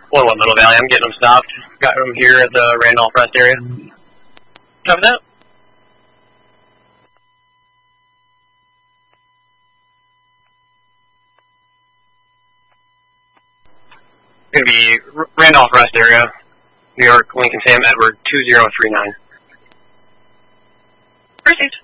1-1 Little Valley, I'm getting them stopped. Got them here at the Randolph Rest area. Copy that. Going to be Randolph Rest area, New York, Lincoln Sam Edward 2039. Received.